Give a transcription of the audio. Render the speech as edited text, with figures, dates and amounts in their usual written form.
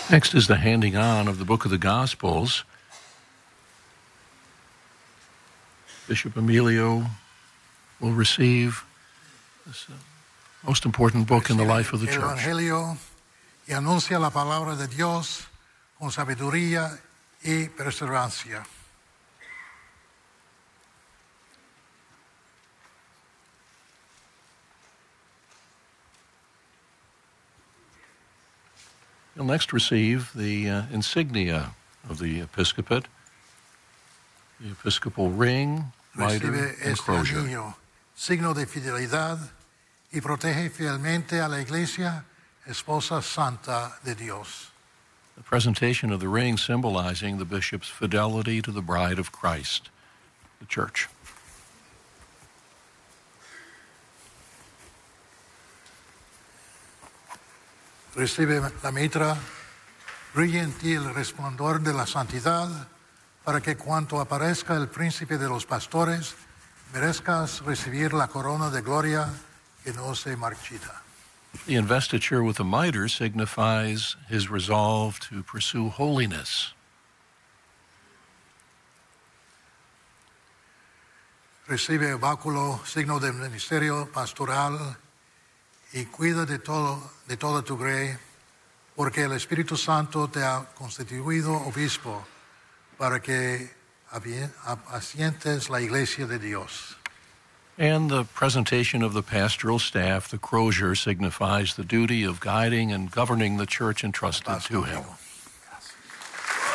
Next is the handing on of the Book of the Gospels. Bishop Emilio will receive this most important book in the life of the church. El Evangelio y anuncia la palabra de Dios con sabiduría y perseverancia. You'll next receive the insignia of the episcopate, the episcopal ring, mitre, and crozier. Anillo, signo de fidelidad, y protege fielmente a la Iglesia, esposa santa de Dios. The presentation of the ring symbolizing the bishop's fidelity to the bride of Christ, the church. Recibe la mitra, brille en ti el resplandor de la santidad, para que cuando aparezca el príncipe de los pastores, merezcas recibir la corona de gloria que no se marchita. The investiture with the mitre signifies his resolve to pursue holiness. Recibe el báculo, signo del ministerio pastoral, y cuida de toda tu grey, porque el Espíritu Santo te ha constituido obispo para que asientes la Iglesia de Dios. And the presentation of the pastoral staff, the crozier, signifies the duty of guiding and governing the church entrusted to him.